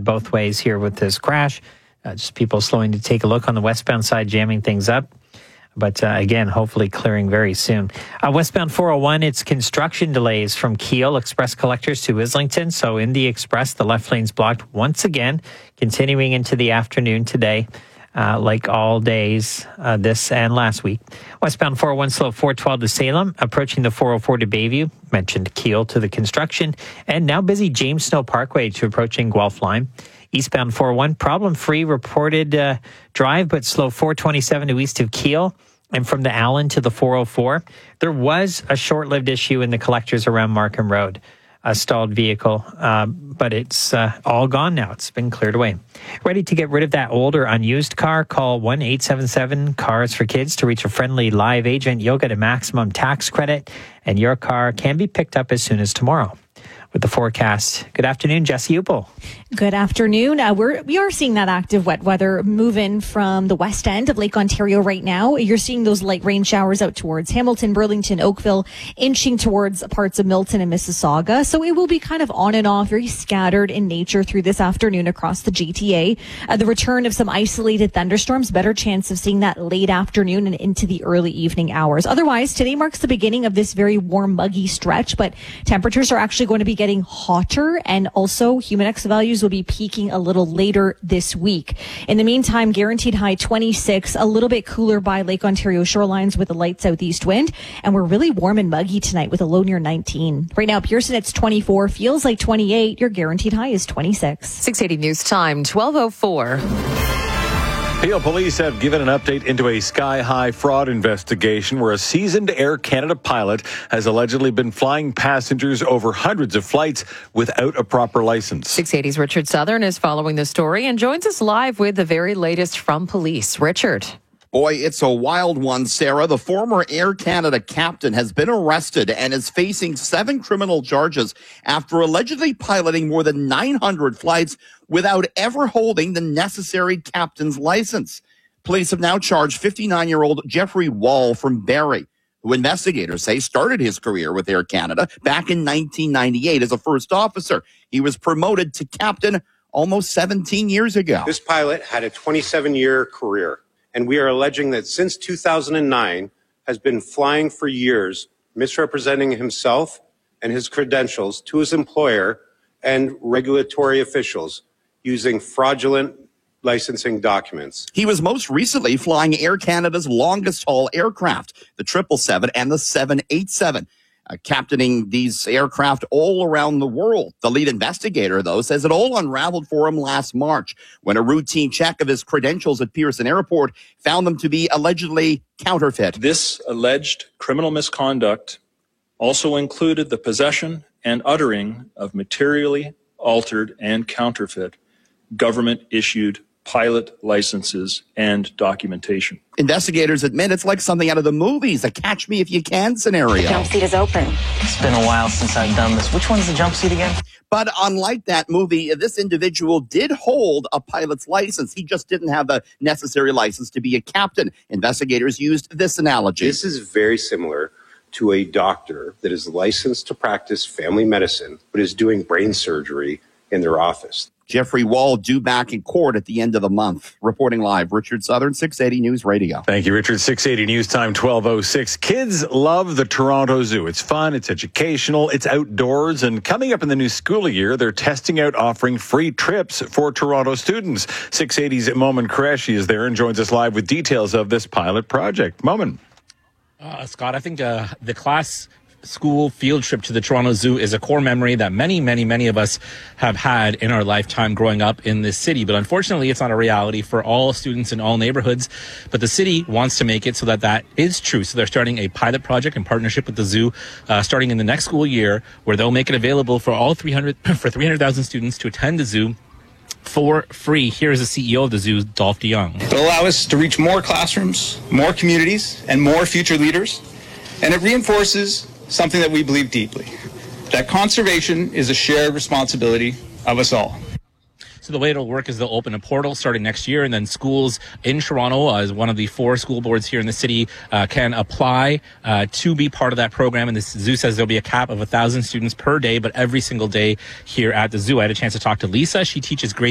head both ways here with this crash. Just people slowing to take a look on the westbound side, jamming things up. But again, hopefully clearing very soon. Westbound 401, it's construction delays from Keele Express Collectors to Islington. So in the Express, the left lane's blocked once again, continuing into the afternoon today, like all days this and last week. Westbound 401 slow 412 to Salem, approaching the 404 to Bayview. Mentioned Keele to the construction. And now busy James Snow Parkway to approaching Guelph Line. Eastbound 401, problem-free reported drive, but slow 427 to east of Keele. And from the Allen to the 404, there was a short-lived issue in the collectors around Markham Road, a stalled vehicle, but it's all gone now. It's been cleared away. Ready to get rid of that old or unused car? Call 1-877-CARS for Kids to reach a friendly live agent. You'll get a maximum tax credit, and your car can be picked up as soon as tomorrow. With the forecast. Good afternoon, Jesse Upel. Good afternoon. We are seeing that active wet weather move in from the west end of Lake Ontario right now. You're seeing those light rain showers out towards Hamilton, Burlington, Oakville, inching towards parts of Milton and Mississauga. So it will be kind of on and off, very scattered in nature through this afternoon across the GTA. The return of some isolated thunderstorms, better chance of seeing that late afternoon and into the early evening hours. Otherwise, today marks the beginning of this very warm, muggy stretch, but temperatures are actually going to be getting hotter, and also Humidex values will be peaking a little later this week. In the meantime, guaranteed high 26, a little bit cooler by Lake Ontario shorelines with a light southeast wind, and we're really warm and muggy tonight with a low near 19. Right now, Pearson, it's 24, feels like 28. Your guaranteed high is 26. 680 News Time, 12:04. Peel police have given an update into a sky-high fraud investigation where a seasoned Air Canada pilot has allegedly been flying passengers over hundreds of flights without a proper license. 680's Richard Southern is following the story and joins us live with the very latest from police. Richard. Boy, it's a wild one, Sarah. The former Air Canada captain has been arrested and is facing 7 criminal charges after allegedly piloting more than 900 flights without ever holding the necessary captain's license. Police have now charged 59-year-old Jeffrey Wall from Barrie, who investigators say started his career with Air Canada back in 1998 as a first officer. He was promoted to captain almost 17 years ago. This pilot had a 27-year career, and we are alleging that since 2009 has been flying for years, misrepresenting himself and his credentials to his employer and regulatory officials using fraudulent licensing documents. He was most recently flying Air Canada's longest haul aircraft, the 777 and the 787. Captaining these aircraft all around the world. The lead investigator, though, says it all unraveled for him last March when a routine check of his credentials at Pearson Airport found them to be allegedly counterfeit. This alleged criminal misconduct also included the possession and uttering of materially altered and counterfeit government-issued pilot licenses and documentation. Investigators admit it's like something out of the movies, a catch me if you can scenario. The jump seat is open. It's been a while since I've done this. Which one's the jump seat again? But unlike that movie, this individual did hold a pilot's license. He just didn't have the necessary license to be a captain. Investigators used this analogy. This is very similar to a doctor that is licensed to practice family medicine, but is doing brain surgery in their office. Jeffrey Wall due back in court at the end of the month. Reporting live, Richard Southern, 680 News Radio. Thank you, Richard. 680 News Time, 12:06. Kids love the Toronto Zoo. It's fun, it's educational, it's outdoors, and coming up in the new school year, they're testing out offering free trips for Toronto students. 680's Momin Qureshi is there and joins us live with details of this pilot project. Momin. Scott, I think the class school field trip to the Toronto Zoo is a core memory that many of us have had in our lifetime growing up in this city. But unfortunately, it's not a reality for all students in all neighborhoods. But the city wants to make it so that that is true. So they're starting a pilot project in partnership with the zoo, starting in the next school year, where they'll make it available for all 300,000 students to attend the zoo for free. Here's the CEO of the zoo, Dolph DeYoung. It'll allow us to reach more classrooms, more communities, and more future leaders. And it reinforces something that we believe deeply, that conservation is a shared responsibility of us all. So the way it'll work is they'll open a portal starting next year, and then schools in Toronto, as one of the 4 school boards here in the city, can apply to be part of that program. And the zoo says there'll be a cap of 1,000 students per day, but every single day here at the zoo. I had a chance to talk to Lisa. She teaches grade